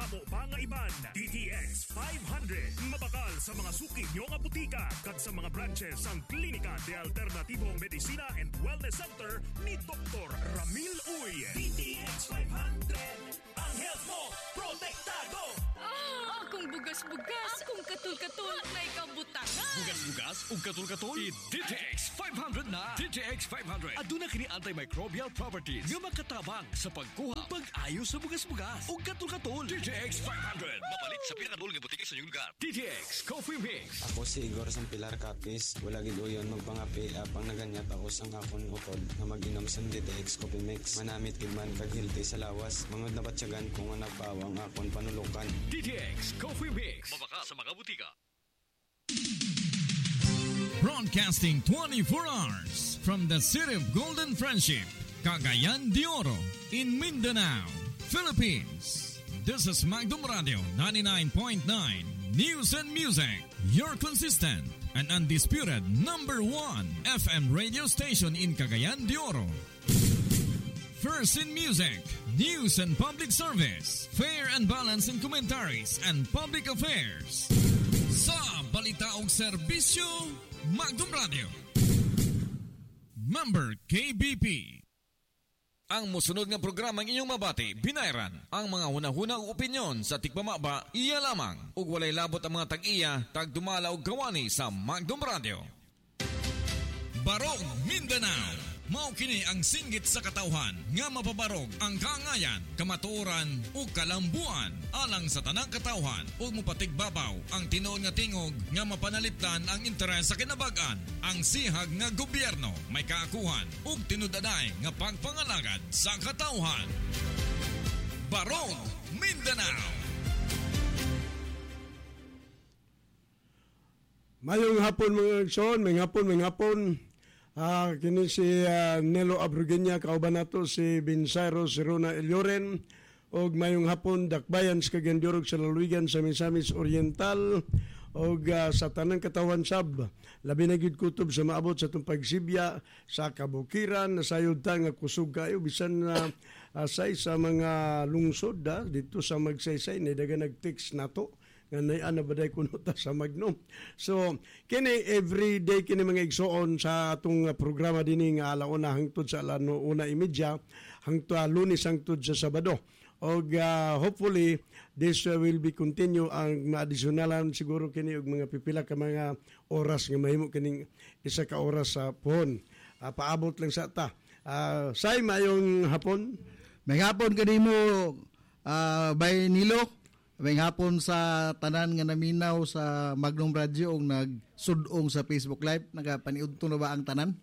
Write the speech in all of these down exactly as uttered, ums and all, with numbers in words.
amo pa nga iban. D T X five hundred. Mabakal sa mga suki nyo nga butika kag sa mga branches ang Klinika de Alternatibong Medicina and Wellness Center ni Doktor Ramil Uy. D T X five hundred. Ang health mo, protektado! Ah, akong bugas-bugas, akong katul-katul, may kabutangan. Bugas-bugas, ug katul-katul, i-D T X five hundred na. D T X five hundred. Aduna kini antimicrobial properties nga makatabang sa pagkuha pag-ayo sa bugas-bugas ug katul-katul. D T X five hundred. Mapalit sa pinakadul nga butika sa inyong lugar. D T X Coffee Mix. Ako si Igor Sampilar Capis. Wala gid uyon magpangapi apang naganyat ako sang akon utod nga mag-inom sa D T X Coffee Mix. Manamit gid man kag healthy sa lawas. Mangod na batyagan kung nga nagpawang akon panulukan. D T X Coffee Mix. Mabaka sa mga butika. Broadcasting twenty-four hours from the city of Golden Friendship, Cagayan de Oro, in Mindanao, Philippines. This is Magdum Radio ninety-nine point nine News and Music, your consistent and undisputed number one F M radio station in Cagayan de Oro. First in music, news and public service, fair and balanced in commentaries and public affairs. Sa balita og serbisyo, Magdum Radio. Member K B P. Ang musunod nga programang inyong mabati, binayran. Ang mga hunahunang opinyon sa tigpamaba, iya lamang. Ug walay labot ang mga tag-iya, tagdumala og gawani sa Magdum Radio. Barog Mindanao. Mao kini ang singgit sa katawhan nga mapabarog ang kaangayan, kamatuoran ug kalambuan alang sa tanang katawhan ug mopatigbabaw ang tinuod nga tingog nga mapanaliptan ang interes sa kinabag-an. Ang sihag nga gobyerno may kaakuhan ug tinud-anay nga pagpangalagad sa katawhan. Barog Mindanao. Mayong hapon mga igsoon, may hapon, may hapon. Ah, kini si uh, Nelo Abrugenya, kauban nato si Binsayro Sirona Elioren, og mayong hapon dakbayan sa Cagayan sa Laluigan sa Misamis Oriental, og uh, sa tanang katawan sab, labi na gid kutob sa maabot sa itong pagsibya sa kabukiran, nasayod ta nga kusog kayo, bisan na uh, asay sa mga lungsod, da, dito sa Magsaysay, na daga nag-text nato, nga nayan na baday kunota sa Magnom. So, kini every day kini mga igsoon sa atong programa dinhi nga alauna hangtod sa alano una imedya hangtod uh, Lunes hangtod sa Sabado. Og uh, hopefully this uh, will be continue ang ma-additionalan siguro kini og mga pipila ka mga oras nga mahimo kining isa ka oras sa pohon. Uh, paabot lang sa ta. Uh, say mayong hapon. May hapon kanimo uh, by Nilo. May hapon sa tanan nga naminaw sa Magdum Radio og nagsudong sa Facebook Live. Nagapaniudto na ba ang tanan?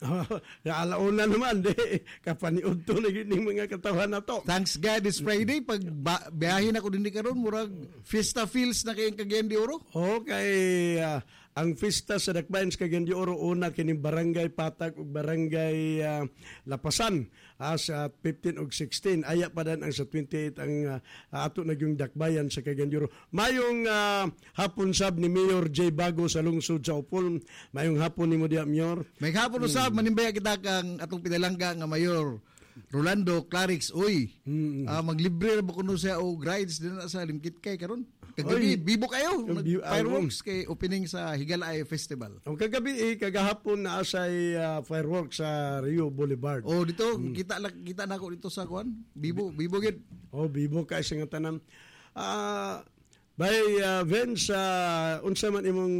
Ya alauna naman di kapaniudto na gid ning mga katawan nato. Thanks God it's Friday pag ba- biyahin ako dinhi karon murag Fiesta Feels na kay Cagayan de Oro. Okay, uh, ang fiesta sa Dakbayan sa Cagayan de Oro una kini Barangay Patag ug Barangay uh, Lapasan uh, sa fifteen ug sixteen aya pa dan ang sa twenty-eight ang uh, ato nagyong Dakbayan sa Cagayan de Oro. Mayong uh, hapon sab ni Mayor J Bago sa lungsod sa Upol. Mayong hapon nimo diha Mayor. May hapon usab hmm. manimbaya kita kang atong pinalangga nga Mayor Rolando Clarix, uy, mm-hmm. uh, maglibre na ba kuno siya o rides din na sa Limkit kay karon. Kagabi, bibo kayo, fireworks kay opening sa Higalay Festival. O kagabi, eh, kagahapon na asay uh, fireworks sa Rio Boulevard. Oh, dito, mm. kita, kita na ako dito sa kuan, bibo, bibo gid. Oh, bibo kay sa nga tanan. Ah, uh, by uh, Vince, uh, unsa man imong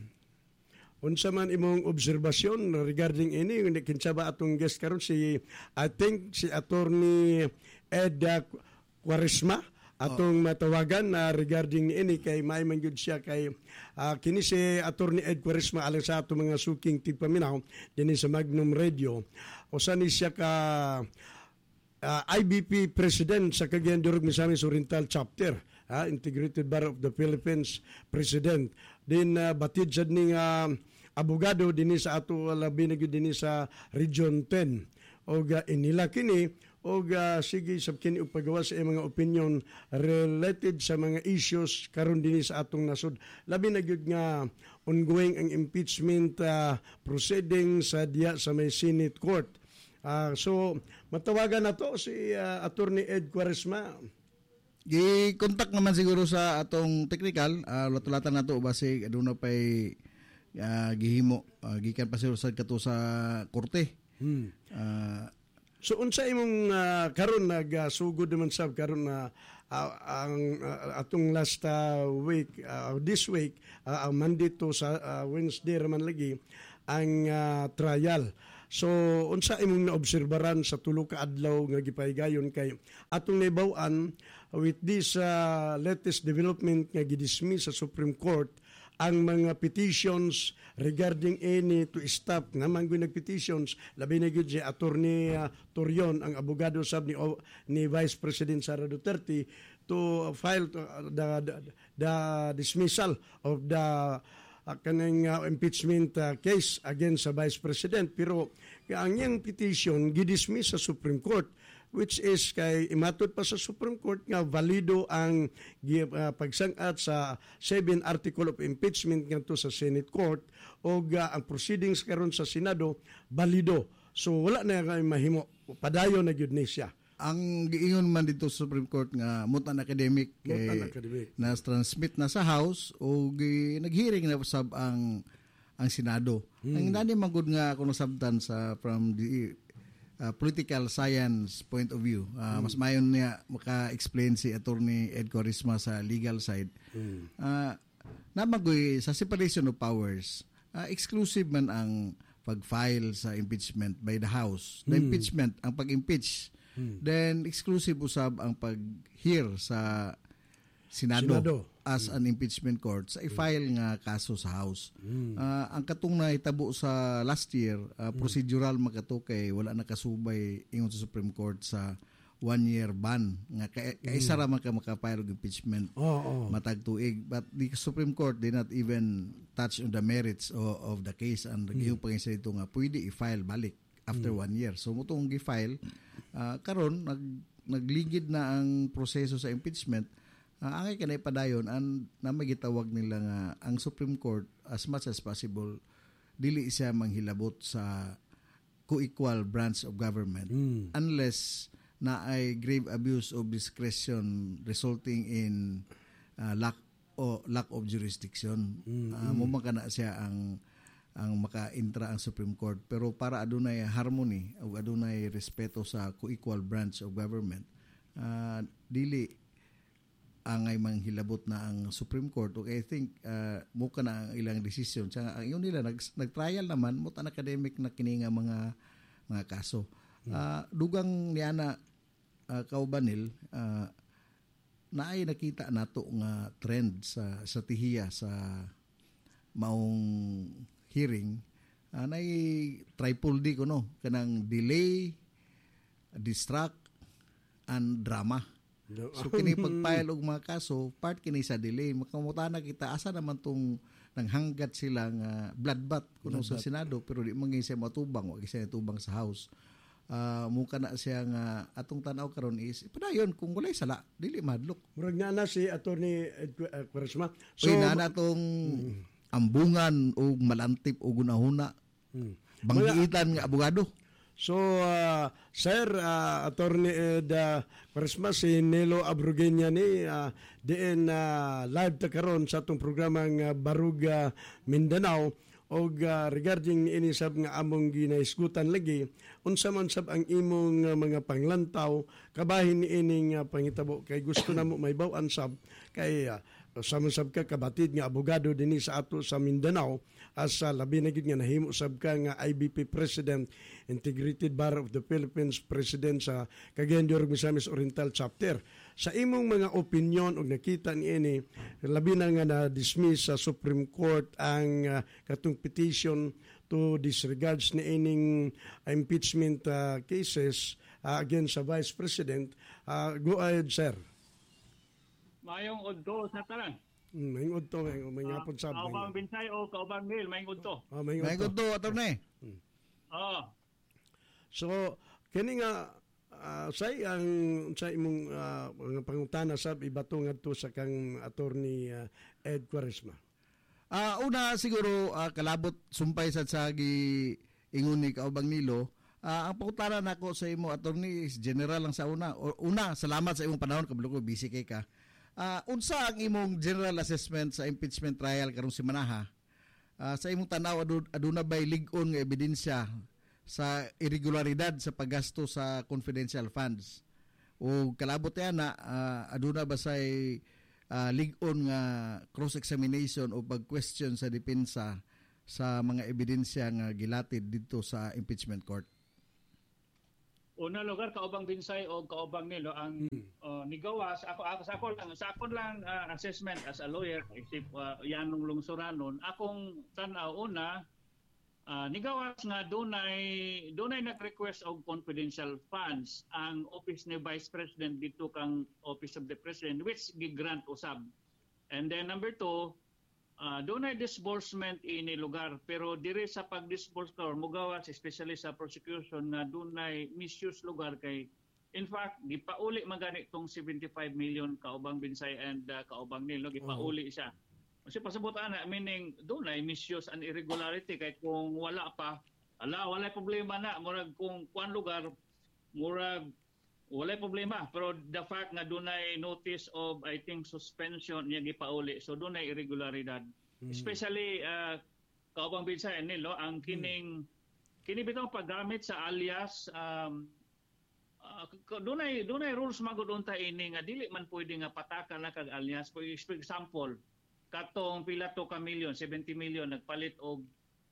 unsa man imong obserbasyon regarding ini kinsa ba atong guest karon si I think si attorney Ed Quaresma atong oh. matawagan na uh, regarding ini kay may man gyud siya kay uh, kini si attorney Ed Quaresma alang sa ato mga suking tigpaminaw dinhi sa Magdum Radio usa ni siya ka uh, I B P president sa Cagayan de Oro Misamis Oriental chapter, uh, Integrated Bar of the Philippines president. Din uh, batid sad ning uh, abogado dinhi sa ato labi na gyud dinhi sa Region ten. Og uh, inila kini og uh, sige sab kini og pagawas sa mga opinion related sa mga issues karon dinhi sa atong nasod. Labi na gyud nga ongoing ang impeachment uh, proceeding sa diya sa may Senate Court. Uh, so matawagan na to si uh, Attorney Ed Quaresma. gi-contact naman siguro sa atong technical, uh, latulatan nato basig aduna pay uh, gihimo uh, gikan pa siguro sad kato sa korte. Hmm. Uh, So unsa imong uh, karon nagsugod uh, naman sab karon na uh, ang uh, atong last uh, week uh, this week uh, ang Monday to sa uh, Wednesday raman lagi ang uh, trial. So unsa imong naobserbaran sa tulo ka adlaw nga gipaygayon kay atong nabaw-an with this uh, latest development nga gidismiss sa Supreme Court ang mga petitions regarding any to stop nga man gyud nagpetitions labi na gyud si Attorney uh, Torion ang abogado sab ni, uh, ni Vice President Sara Duterte to file to, uh, the, the the dismissal of the uh, kanang uh, impeachment uh, case against sa Vice President, pero ang iyang petition gidismiss sa Supreme Court, which is kay imatod pa sa Supreme Court nga valido ang uh, pagsang-at sa seven article of impeachment ngadto sa Senate Court o uh, ang proceedings karon sa Senado valido. So wala na kay mahimo, padayon na gyud ni siya. Ang giingon man dito sa Supreme Court nga mutan academic, Mutan eh, academic. na transmit na sa House o gi, naghearing na sab ang ang Senado. Hmm. Ang nani magud nga kuno sabtan sa from the Uh, political science point of view. Uh, mm. Mas mayon niya maka-explain si Attorney Ed Quaresma sa legal side. Mm. Uh, namagoy sa separation of powers, uh, exclusive man ang pag-file sa impeachment by the House. The mm. impeachment, ang pag-impeach. Mm. Then exclusive usab ang pag-hear sa Senado, Senado. as mm. an impeachment court sa i-file nga kaso sa House. Mm. Uh, ang katong nahitabo sa last year, uh, procedural makato kay wala nakasubay ingon sa Supreme Court sa one-year ban. Nga kay, kaisa ra man ka maka-file og impeachment oh, oh. matag tuig. But the Supreme Court did not even touch on the merits of, of the case and mm. yung pangisa dito nga pwede i-file balik after mm. one year. So mutong gi-file, uh, karon nag, nagligid na ang proseso sa impeachment. Uh, angay kanay padayon ang namagitawag nila nga ang Supreme Court as much as possible dili siya manghilabot sa co-equal branch of government mm. unless na ay grave abuse of discretion resulting in uh, lack o lack of jurisdiction. Mm. Uh, mo makana siya ang ang maka-intra ang Supreme Court, pero para adunay harmony o adunay respeto sa co-equal branch of government, uh, dili angay manghilabot na ang Supreme Court. Okay, I think uh, muka na ang ilang decision. Tsaka ang yun nila, nag, nag-trial naman, muta academic na kininga mga mga kaso. Uh, dugang niana uh, kaubanil, uh, naay nakita nato nga trend sa sa tihiya sa maong hearing. Uh, naay triple-D ko no, kanang delay, distract, and drama. So kini pag-file og mga kaso, part kini sa delay. Makamutana kita asa naman tong nanghanggat sila nga bloodbath kuno sa Senado, pero di man siya matubang, wa siya tubang sa House. Uh, muka na siya nga atong tanaw karon is padayon kung walay sala dili madlok. Murag na na si Attorney Quaresma. So ina na tong mm. ambungan o malantip o gunahuna. Mm. Banggiitan nga abogado. So, uh, Sir, uh, Attorney Ed uh, Quaresma, si Nelo Abrugenia ni, uh, diin uh, live ta karon sa atong programang uh, Barug uh, Mindanao, o uh, regarding ini sab nga among ginaisgutan lagi, unsa man sab ang imong uh, mga panglantaw, kabahin ni ining uh, pangitabo, kay gusto na mo may bawan sab, kay uh, sama sab ka kabatid nga abogado dinhi sa ato sa Mindanao, as uh, labi na gid nga nahimo sab ka nga I B P President, Integrated Bar of the Philippines President sa Cagayan de Oro, Misamis Oriental Chapter. Sa imong mga opinion og nakita niini, labi na nga na-dismiss sa Supreme Court ang uh, katong petition to disregards ni ining impeachment uh, cases uh, against sa Vice President. Uh, go ahead, sir. Mayong udto sa tanan. Mm, may udto, may may ngapon sab. Kaubang Binsay o kaubang Mil, may udto. Ah, may May udto attorney. Hmm. Oo. So, kini nga uh, say ang sa imong uh, mga pangutana sab ibato ngadto sa kang Attorney uh, Ed Quaresma. Ah, uh, una siguro uh, kalabot sumpay sad sa gi ingon ni kaubang Nilo, Ah, ang pangutana nako sa imo attorney is general lang sa una. O, una, salamat sa imong panahon kabalo ko busy kay ka. Ah, unsa ang imong general assessment sa impeachment trial karong semana? Ah, sa imong tanaw adu, aduna bay lig-on nga ebidensya sa irregularidad sa paggasto sa confidential funds? O kalabot yan na uh, aduna ba say uh, lig-on nga cross-examination o pag-question sa depensa sa mga ebidensya nga gilatid dito sa impeachment court? Una lugar kaubang Binsay o kaubang nilo ang uh, nigawas ako ako sa ako lang sa ako lang uh, assessment as a lawyer isip uh, yanong lungsuranon akong tan-aw una uh, nigawas nga dunay dunay nag-request og confidential funds ang office ni Vice President dito kang Office of the President which gi-grant usab. And then number two, Uh, doon ay disbursement ini lugar pero dire sa pag-disburse or mugawas especially sa prosecution na doon ay misuse lugar kay in fact gipauli magani tong seventy-five million kaubang Binsay and uh, kaubang nilo gipauli siya kasi pasabot ana meaning doon ay misuse and irregularity kay kung wala pa ala wala problema na murag kung kuan lugar murag wala problema pero the fact nga dunay notice of I think suspension niya gipauli so dunay irregularidad mm. especially uh, kaubang Binsay nilo ang kining mm. kini bitaw paggamit sa alias um, uh, dunay dunay rules magud unta ini nga dili man pwede nga patakan na kag alias for example katong pila to ka million seventy million nagpalit og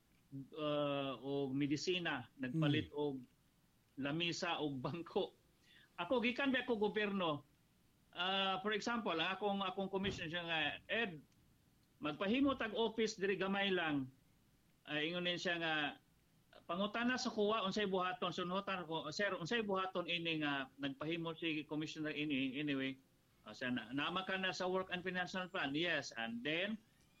uh, og medisina nagpalit mm. og lamisa og bangko. Ako gikan ba ako gobyerno uh, for example ang akong akong commission siya nga Ed magpahimo tag office diri gamay lang uh, ingonin siya nga pangutana sa kuha unsay buhaton sunutan ko sir unsay buhaton ini nga nagpahimo si commissioner ini anyway uh, sa nama ka na sa work and financial plan yes and then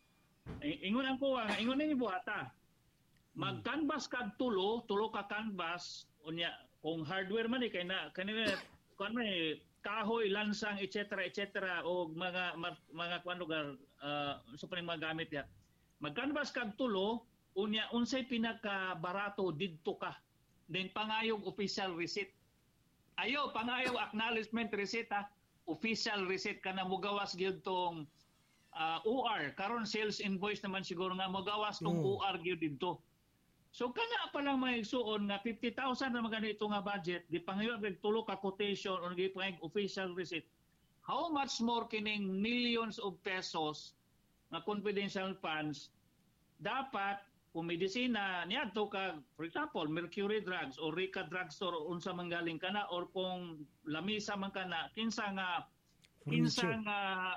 ingon ang kuha nga ingon ni buhata mag-canvas kag tulo tulo ka canvas unya kung hardware man eh, kay na kanina kuan man kahoy, lansang, et cetera et cetera o mga mga kuan lugar uh, so pa mga gamit ya. Mag-canvas kag tulo unya unsay pinaka barato didto ka. Then pangayog official receipt. Ayo pangayog acknowledgement receipt ha. Official receipt kana mogawas gyud tong uh, O R karon sales invoice naman siguro nga mogawas tong mm. O R gyud didto. So kana pa lang may igsuon nga fifty thousand na magani ito nga budget, di pangayon tulo ka quotation o di pangayong official receipt. How much more kining millions of pesos na confidential funds dapat kung medisina niadto ka for example Mercury Drugs o Rica Drugstore o unsa man galing kana or kung lamisa man kana kinsa nga kinsa nga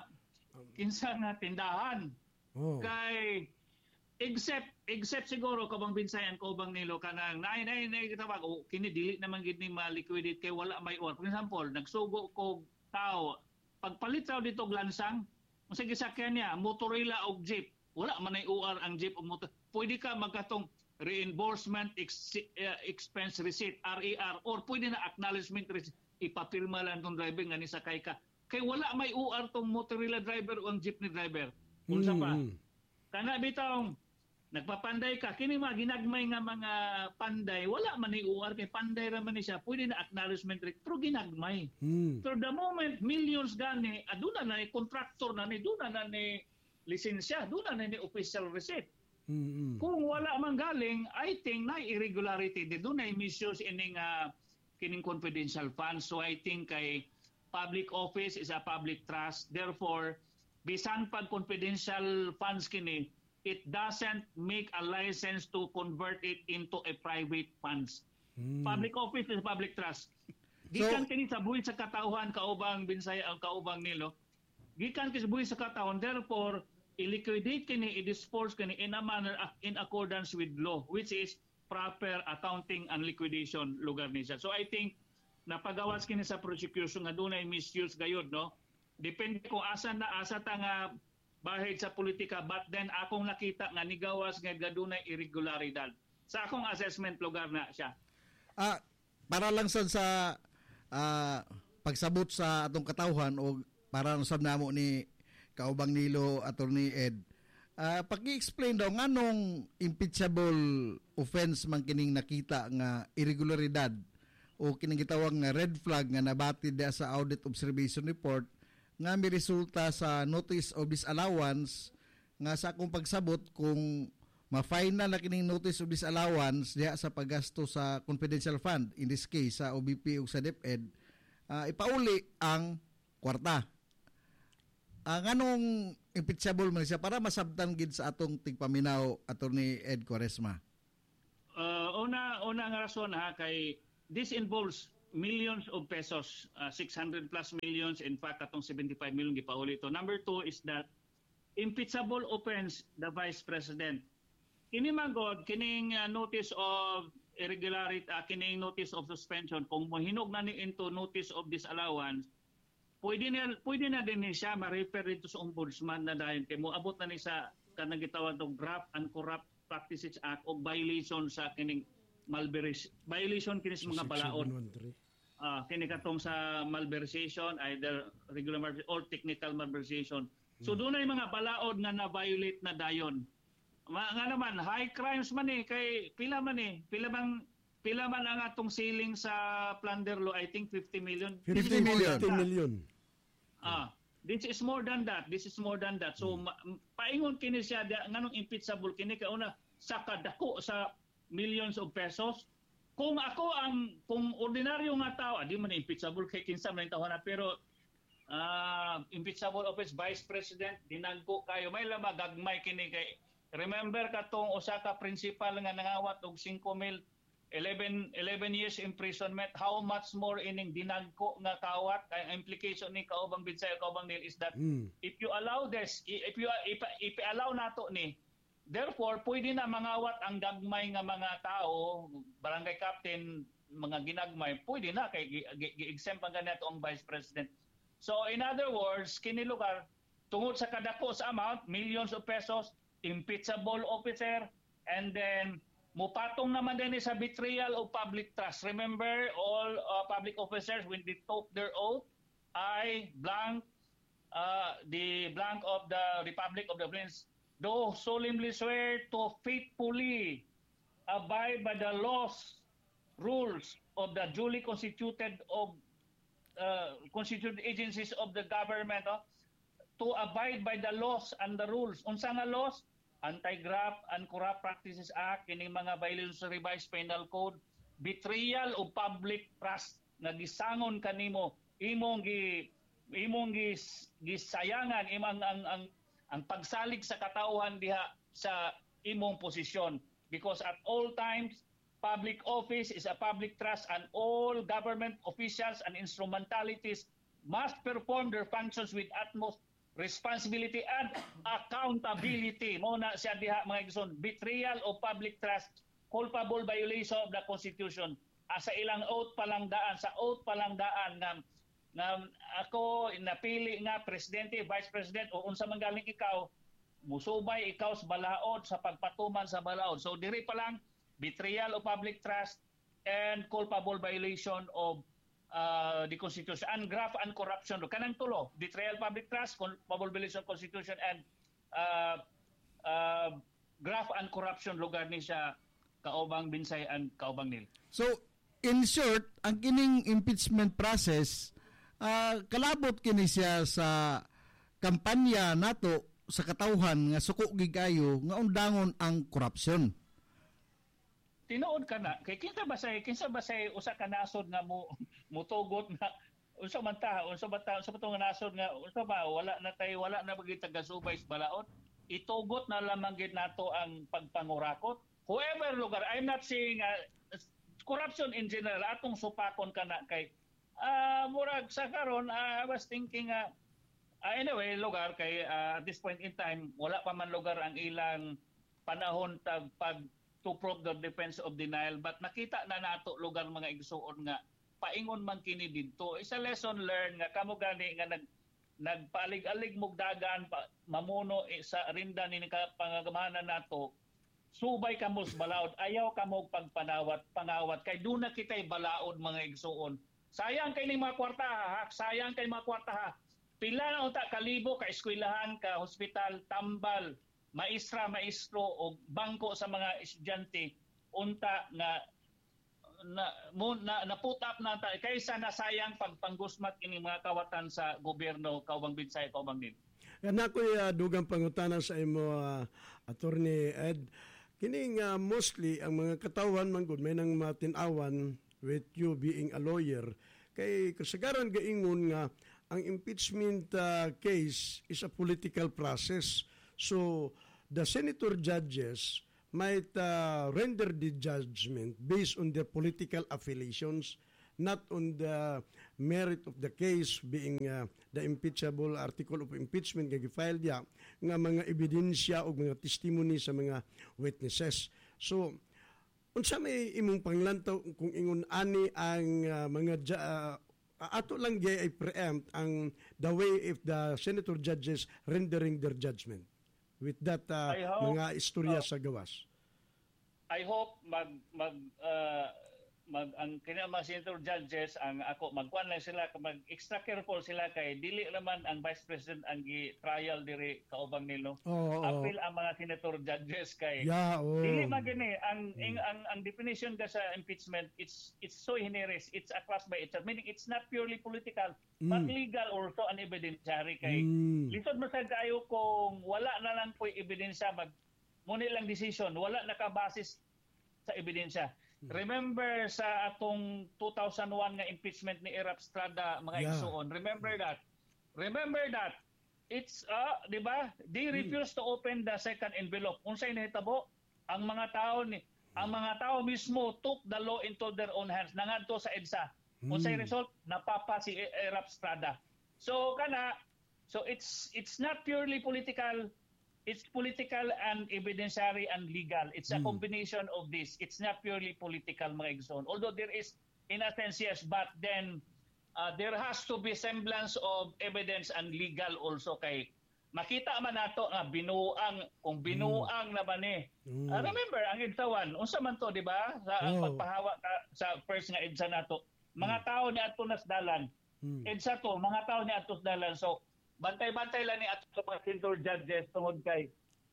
kinsa nga tindahan. Oh. Kay except except siguro kabang Binsayan ko bang nilo kanang nay nay nay kitawag o kini dili naman gid ni ma-liquidate kay wala may or for example nagsugo ko tao pagpalit raw dito og lansang unsa gisakyan niya motorila og jeep wala man ay O R ang jeep o motor pwede ka magkatong reimbursement ex, uh, expense receipt R E R or pwede na acknowledgement receipt ipapirma lang tong driver nga ni sakay ka kay wala may O R tong motorila driver o ang jeepney driver unsa pa mm. kana bitong nagpapanday ka kini mga ginagmay nga mga panday wala man ni O R kay panday ra man ni siya pwede na acknowledgement rate pero ginagmay hmm. so the moment millions gani aduna na ni contractor na ni duna na ni lisensya duna na ni official receipt hmm. kung wala man galing I think na irregularity di duna misuse ining uh, kining confidential funds so I think kay public office is a public trust therefore bisan pag confidential funds kini it doesn't make a license to convert it into a private funds. Hmm. Public office is public trust. Gikan so, kini sa buhi sa katauhan kaubang Binsay ang kaubang nilo. Gikan kini sa buhi sa katauhan therefore i-liquidate kini i-dispose kini in a manner in accordance with law which is proper accounting and liquidation lugar ni siya. So I think napagawas kini sa prosecution nga dunay misuse gayud no. Depende kung asa na asa ta nga bahid sa politika but then akong nakita nga nigawas nga gadunay irregularidad sa akong assessment lugar na siya ah para lang sad sa uh, pagsabot sa atong katawhan o para sad namo ni kaubang nilo attorney Ed uh, paki-explain daw nganong impeachable offense man kining nakita nga irregularidad o kining gitawag nga red flag nga nabati dia sa audit observation report nga may resulta sa notice of disallowance nga sa akong pagsabot kung ma-final na kining notice of disallowance diha sa paggasto sa confidential fund, in this case sa O B P ug sa DepEd, uh, ipauli ang kwarta. Uh, nganong impeachable man siya para masabtan gid sa atong tigpaminaw Attorney Ed Quaresma? Uh, una, una nga rason ha, kay this involves millions of pesos, uh, six hundred plus millions, in fact atong seventy-five million gipauli ito. Number two is that impeachable offense the Vice President. Kini magod kining uh, notice of irregularity, uh, kining notice of suspension, kung mahinog na ni into notice of disallowance, pwede na pwede na din siya ma-refer dito sa ombudsman na dahil kay moabot na ni sa kanang gitawag og Graft and Corrupt Practices Act o violation sa kining malversation, violation kini sa mga balaod. Uh, kini katong sa malversation, either regular malversation or technical malversation. So hmm. doon ay mga balaod nga na-violate na dayon. Ma, nga naman, high crimes man eh, kay pila man eh, pila bang pila man ang atong ceiling sa plunder law, I think fifty million. fifty million. fifty million. Ah, this is more than that. This is more than that. So, hmm. ma, paingon kini siya, nganong impeachable kini, kay una, sa kadako sa millions of pesos. Kung ako ang, kung ordinaryo nga tao, di man impeachable kay kinsa man tao na, pero uh, impeachable office Vice President, dinagko kayo, may lama gagmay kini kay, remember katong usa ka principal nga nangawat og five mil, eleven, eleven years imprisonment, how much more ining dinagko nga kawat? Ang implication ni kaubang Binsay, kaubang Nil is that mm. if you allow this, if you if, if allow nato ni, therefore, pwede na mangawat ang gagmay nga mga tao, barangay captain, mga ginagmay, pwede na kay gi-exempt ang ganito ang Vice President. So, in other words, kini lugar, tungod sa kadako sa amount, millions of pesos, impeachable officer, and then mupatong naman din sa betrayal of public trust. Remember, all uh, public officers, when they took their oath, I blank, uh, the blank of the Republic of the Philippines, do solemnly swear to faithfully abide by the laws, rules of the duly constituted of uh, constituted agencies of the government, uh, to abide by the laws and the rules. Unsa nga laws? Anti-Graft and Corrupt Practices Act, kining mga violations sa revised penal code, betrayal of public trust nga gisangon kanimo, imong gi imong gis, gisayangan imong ang ang ang pagsalig sa katauhan diha sa imong posisyon, because at all times public office is a public trust and all government officials and instrumentalities must perform their functions with utmost responsibility and accountability. Mo na siya diha mga igsoon, betrayal of public trust, culpable violation of the Constitution. Asa ilang oath palang daan, sa oath palang daan nga na ako napili nga presidente, vice president o unsa man galing ikaw, musubay ikaw sa balaod sa pagpatuman sa balaod. So diri pa lang betrayal of public trust and culpable violation of uh, the Constitution and graft and corruption. Kanang tulo, betrayal public trust, culpable violation of Constitution and uh, uh, graft and corruption, lugar ni siya kaubang Binsay and kaubang Nil. So in short, ang kining impeachment process, Uh, kalabot kini siya sa kampanya nato sa katawhan nga suko gigayo nga undangon ang korupsyon. Tinuod ka na kay kinsa ba say kinsa ba say usa ka nasod nga mo mutugot na unsa man ta unsa ba ta unsa ba tong nasod nga unsa ba wala na tay wala na bagay taga-subay sa balaod, itugot na lamang gid nato ang pagpangurakot. Whoever lugar, I'm not saying uh, corruption in general, atong supakon kana kay Uh, murag sa karon, uh, I was thinking uh, uh, anyway lugar kay uh, at this point in time wala pa man lugar ang ilang panahon tag pag to prove the defense of denial, but nakita na nato lugar mga igsuon nga paingon man kini didto. Isa lesson learned nga kamo gani nga nag nagpaalig-alig mog dagan pa, mamuno eh, sa rinda ni pangagamahanan nato. Subay kamo sa balaod, ayaw kamo pagpanawat pangawat kay duna kitay balaod mga igsuon. Sayang kay ning mga kwarta ha, sayang kay mga kwarta ha. Pila na unta kalibo ka eskwelahan, ka hospital, tambal, maestra, maestro o bangko sa mga estudyante unta nga na mo na, na put up na ta kaysa nasayang pagpanggusmat ini mga kawatan sa gobyerno kaubang Binsay kaubang din. Kana ko uh, dugang pangutana sa imo uh, Attorney Ed. Kining uh, mostly ang mga katawan man gud may nang matinawan with you being a lawyer kay kasagaran gaingon nga ang impeachment uh, case is a political process. So the senator judges might uh, render the judgment based on their political affiliations, not on the merit of the case being uh, the impeachable article of impeachment nga gifile dia nga mga ebidensya o mga testimony sa mga witnesses. So unsa may imong panglantaw kung ingon ani ang uh, mga uh, ato lang gay ay preempt ang the way if the senator judges rendering their judgment with that uh, hope, mga istorya uh, sa gawas. I hope mag mag uh, mag ang kina mga senator judges ang ako magkuan lang sila mag extra careful sila kay dili naman ang vice president ang gi-trial diri kaubang nilo. Oh, Apil ang mga senator judges kay yeah, oh. dili magini ang, mm. ang ang definition ka sa impeachment it's it's so generis, it's a class by itself, meaning it's not purely political mm. but legal also an evidentiary kay mm. lisod mo sa kayo kung wala na lang po ebidensya mag muni lang decision wala nakabasis sa ebidensya. Remember sa atong two thousand one nga impeachment ni Erap Estrada mga yeah. igsoon. Remember that. Remember that. It's uh, di ba? They refused mm. to open the second envelope. Unsay nahitabo? Ang mga tao ni ang mga tao mismo took the law into their own hands. Nangadto sa EDSA. Mm. Unsay result? Napapa si Erap Estrada. So kana so it's it's not purely political. It's political and evidentiary and legal. It's a mm. combination of this. It's not purely political, mga igsoon. Although there is, in a sense, yes, but then uh, there has to be semblance of evidence and legal also kay makita man nato nga binuang kung binuang mm. naman eh. Mm. Uh, remember, ang EDSA-one, unsa man to, di ba? Sa oh. pagpahawa ka, sa first nga EDSA nato, mga mm. tao ni ato nasdalan. Mm. EDSA to, mga tao ni ato nasdalan. So, bantay-bantay lang ni ato sa mga senator judges tungod kay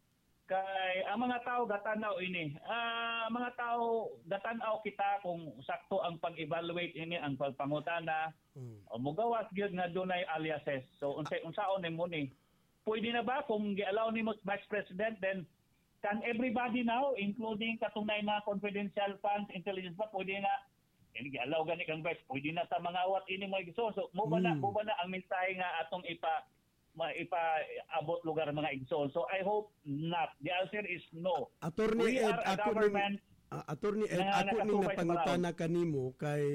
kay ang mga tao gatanaw ini. Ah, uh, mga tao gatanaw kita kung sakto ang pag-evaluate ini ang pagpangutana hmm. o mugawas gyud nga dunay aliases. So unsay unsaon nimo ni? Pwede na ba kung gi-allow nimo Vice President then can everybody now including katunay na confidential funds intelligence ba pwede na ini gi-allow gani kang Vice pwede na sa mga awat ini mo igsoon. So mo ba na mo ba na ang mensahe nga atong ipa maipa-abot lugar mga igsoon. So I hope not. The answer is no. Attorney Ed, ako ning uh, Attorney Ed, ako ning napangutana kanimo kay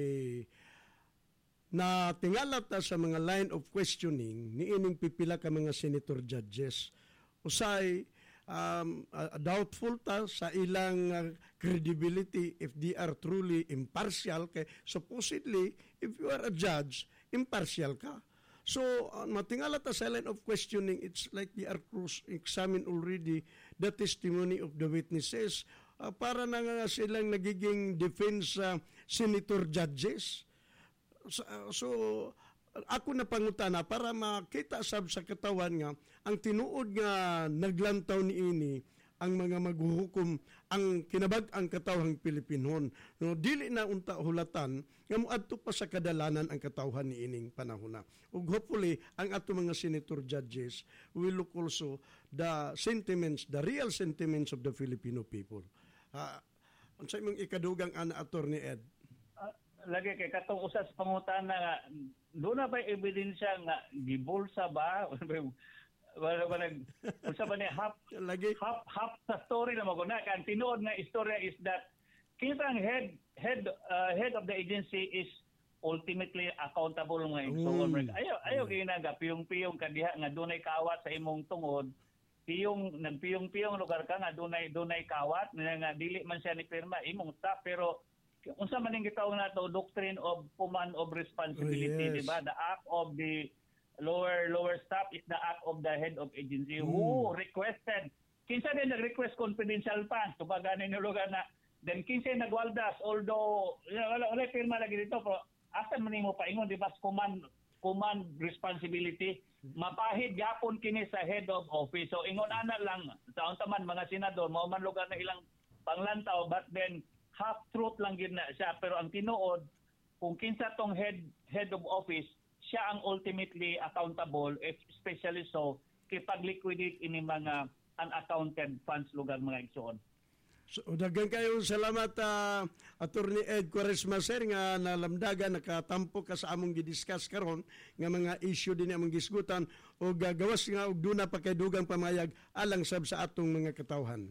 na tingala ta sa mga line of questioning niining pipila ka mga senator judges. Usay um, uh, doubtful ta sa ilang uh, credibility if they are truly impartial kay supposedly if you are a judge, impartial ka. So, uh, matingala ta sa line of questioning, it's like they are cross-examined already the testimony of the witnesses uh, para na nga silang nagiging defense uh, senator judges. So, uh, so ako na pangutana para makita sab sa katawan nga ang tinuod nga naglantaw ni ini ang mga maghuhukom ang kinabag-ang katawhang Pilipinon. No, dili na unta hulatan nga moadto pa sa kadalanan ang katawhan ni ining panahon na. Ug hopefully ang ato mga senator judges will look also the sentiments, the real sentiments of the Filipino people. Uh, unsay mong ikadugang ana Attorney Ed? Uh, lagi kay katong usas pangutana nga do na ba ebidensya nga gibulsa ba wala wala unsa ba ni half lagi half half sa story na maguna kan tinuod nga istorya is that kitang head head uh, head of the agency is ultimately accountable nga so mm. ayo ayo mm. ginaga piyong-piyong kadiha nga dunay kawat sa imong tungod piyong nagpiyong-piyong lugar ka nga dunay dunay kawat nga dili man siya ni pirma imong staff pero unsa man ning gitawag nato doctrine of command of responsibility, oh, yes. Diba, the act of the lower lower staff is the act of the head of agency mm. who requested kinsa din nag-request confidential funds tubagan ni lugar na then kinsa nagwaldas although you know, wala wala pirma lagi dito pero asa man nimo paingon di ba command command responsibility mapahid gyapon kini sa head of office so ingon ana lang taon taman mga senador mao man lugar na ilang panglantaw but then half truth lang gid na siya, pero ang tinuod kung kinsa tong head head of office, siya ang ultimately accountable, especially so kay pag-liquidate ini mga unaccounted funds lugar mga igsoon. So, daghang kayo salamat uh, Attorney Ed Quaresma sir nga nalamdagan nakatampo ka sa among gidiscuss karon nga mga issue din among gisgutan o gagawas nga og duna pa kay dugang pamayag alang sab sa atong mga katawhan.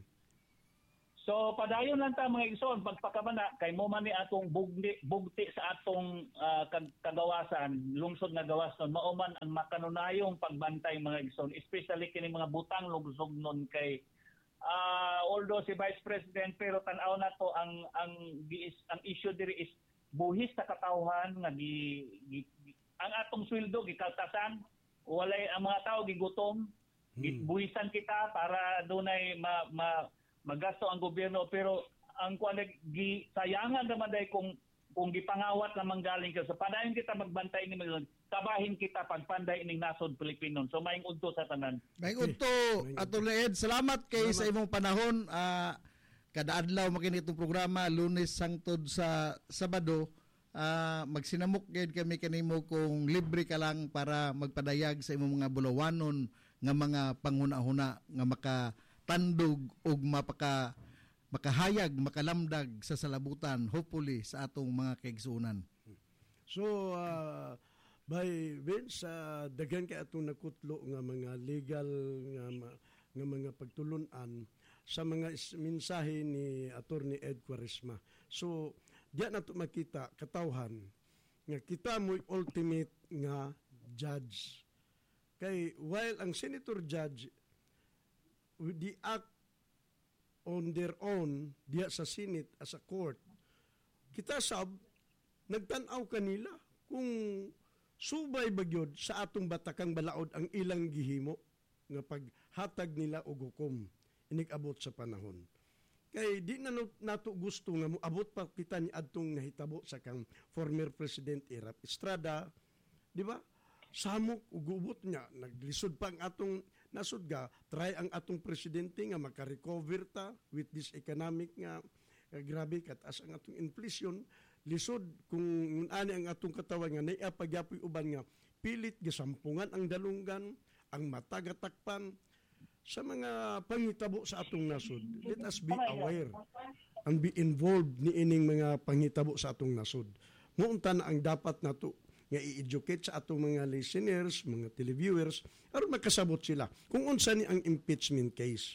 So padayon lang ta mga igsoon pagpakamana kay mo man ni atong bugti, bugti sa atong uh, kagawasan, lungsod nga gawason mao man ang makanunayong pagbantay mga igsoon, especially kini mga butang lungsod nun kay Uh, although si Vice President pero tan-aw na to ang ang ang issue diri is buhis sa katawhan nga gi, gi, gi ang atong sweldo gikaltasan, walay ang mga tao gigutom, hmm. buhisan kita para dunay ma, ma magasto ang gobyerno, pero ang kuan gi sayangan naman dai kung kung gipangawat naman galing ka sa so, padayon kita magbantay ni mga kabahin kita pagpanday ining nasod Pilipino. So maing udto sa tanan. Maing udto Attorney Ed, salamat kay salamat. Sa imong panahon. Uh, kada adlaw makinig itong programa Lunes hangtod sa Sabado. Uh, magsinamok gid kami kanimo kung libre ka lang para magpadayag sa imong mga bulawanon nga mga panghuna-huna nga makatandog og mapaka makahayag, makalamdag sa salabutan, hopefully, sa atong mga kaigsuunan. So, uh, by Vince, uh, daghan kay atong nakutlo nga mga legal nga, nga mga pagtulunan sa mga mensahe ni Attorney Ed Quaresma. So, diyan nato makita katawhan nga kita mo ultimate nga judge. Kay while ang senator judge with the act on their own diya sa Senate as a court, kita sab nagtan-aw kanila kung subay bagyod sa atong batakang balaod ang ilang gihimo nga paghatag nila og hukom inig-abot sa panahon. Kay di na nato gusto nga mo abot pa kita ni adtong nahitabo sa kang former President Erap Estrada, di ba? Samok ug ubot niya naglisod pa ang atong nasud ga try ang atong presidente nga maka-recover ta with this economic nga uh, grabe kataas ang atong inflation, lisod kung ani ang atong katawan nga nay pagyapoy uban nga pilit gisampungan ang dalunggan, ang matagatakpan sa mga panghitabo sa atong nasud. Let us be aware and be involved ni ining mga panghitabo sa atong nasud. Muunta na ang dapat nato nga i-educate sa atong mga listeners, mga televiewers, aron makasabot sila kung unsa ni ang impeachment case.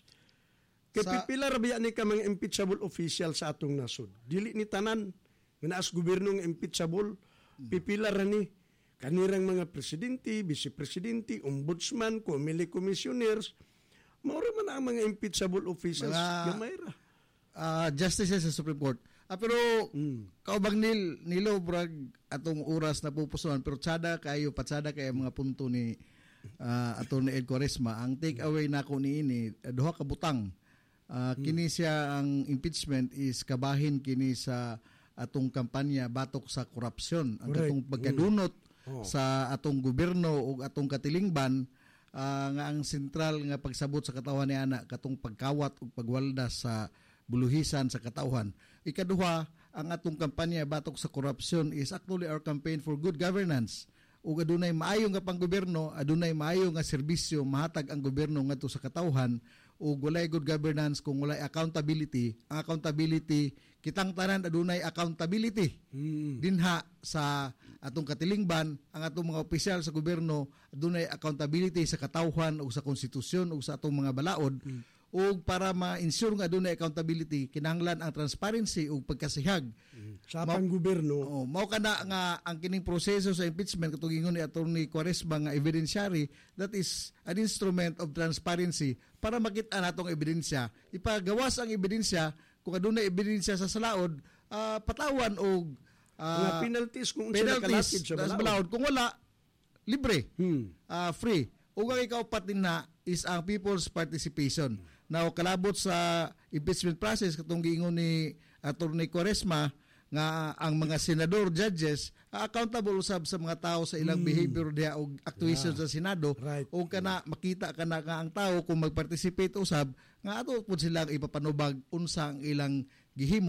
Kay sa... pipila ra biya ni ka mga impeachable official sa atong nasod. Dili ni tanan nga naas gobyerno nga impeachable, pipila ra ni kanirang mga presidente, vice presidente, ombudsman, committee commissioners, mao ra man ang mga impeachable officials gamay ra. Uh, justices sa Supreme Court. Ah, pero mm. kaubang nil nilo brag atong oras na pupusuan, pero tsada kayo patsada kay mga punto ni uh, Attorney Ed Quaresma. Ang take away nako niini duha ka butang. Uh, mm. Kini siya ang impeachment is kabahin kini sa atong kampanya batok sa korupsyon. Ang Correct. atong pagkadunot mm. oh. sa atong gobyerno ug atong katilingban uh, nga ang sentral nga pagsabot sa katawan ni ana katong pagkawat ug pagwalda sa buluhisan sa katawhan. Ikaduha, ang atong kampanya batok sa korupsyon is actually our campaign for good governance. Ug adunay maayo nga panggobyerno, adunay maayo nga serbisyo mahatag ang gobyerno ngadto sa katawhan, ug walay good governance kung walay accountability. Ang accountability, kitang tanan adunay accountability. Mm. Dinha sa atong katilingban, ang atong mga opisyal sa gobyerno adunay accountability sa katawhan ug sa konstitusyon ug sa atong mga balaod. Mm. O para ma-ensure nga doon na accountability, kinahanglan ang transparency o pagkasihag. Mm. Sa pang gobyerno. Oh, mao kana nga ang kining proseso sa impeachment katong ingon ni Attorney Quaresma nga evidentiary, that is an instrument of transparency para makita natong ebidensya. Ipagawas ang ebidensya kung adunay ebidensya sa salaod, uh, patawan og uh, mga penalties kung unsa nakalapid sa balaod. balaod. Kung wala, libre, hmm. uh, free. Ug ang ikaupat din na is ang people's participation. Now, kalabot sa impeachment process, katong giingon ni Attorney Quaresma, nga ang mga senador, judges, accountable usab sa mga tao sa ilang mm. behavior diha o actuation yeah. sa Senado. Right. O kana, makita ka na nga ang tao kung mag-participate usab, nga ato po silang ipapanubag unsa ang ilang gihimo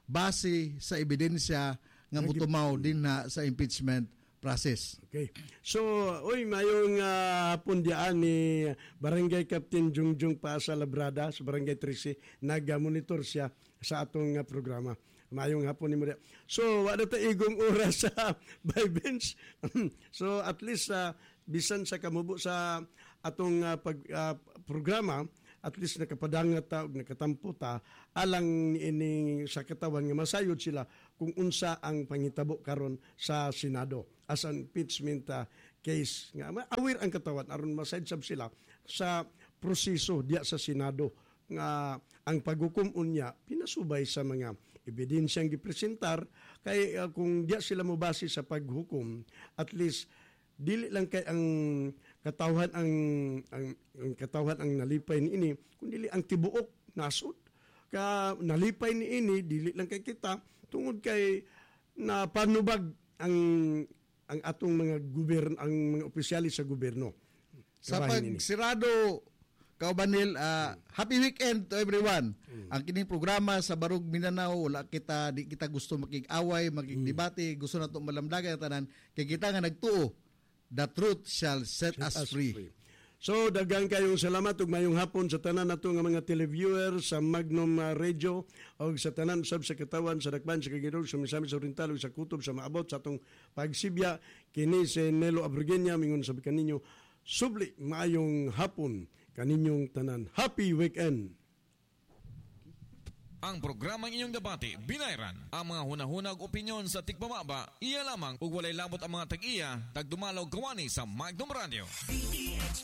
base sa ebidensya nga mutumaw din na sa impeachment process. Okay. So, oy, mayong uh, pundiaan ni Barangay Captain Jungjung Paasa Labrada sa Barangay trece, nag-monitor siya sa atong uh, programa. Mayong hapon ni Maria. So, wala ta igong oras sa by bench. So, at least uh, bisan sa kamubo sa atong uh, pag, uh, programa, at least nakapadangat ta, nakatampo ta, alang ini sa katawan nga masayod sila kung unsa ang pangitabo karon sa Senado as an impeachment uh, case. Nga, aware ang katawan, aron masayod sab sila sa proseso diya sa Senado nga ang paghukom unya pinasubay sa mga ebidensyang gipresentar kay uh, kung diya sila mobase sa paghukom, at least dili lang kay ang katawhan ang ang, ang katawhan ang nalipay ni ini, kundi ang tibuok nasod ka nalipay ni ini dili lang kay kita tungod kay na panubag ang ang atong mga gobyerno, ang mga opisyali sa gobyerno. Sa pagsirado Kaubanil, uh, happy weekend to everyone. Mm. Ang kining programa sa Barug Mindanao, wala kita, di kita gusto makig-away, makig-debate, mm. gusto na itong malamdagan tanan, kay kita nga nagtuo, the truth shall set, set us, us free. free. So, daghang kayong salamat ug mayong hapon sa tanan nato nga mga televiewers sa Magnum uh, Radio o sa tanan sab sa katawan sa Dakban sa Kagidog sa Misamis Oriental ug sa Kutob sa maabot sa atong pagsibya kini si Nelo Abrugenia mingon sabi kaninyo subli mayong hapon kaninyong tanan. Happy weekend! Ang programang inyong debate, binayran. Ang mga hunahunag opinyon sa tikpamaba, iya lamang ug walay labot ang mga tag-iya, tagdumalaw gawani sa Magnum Radio. D T X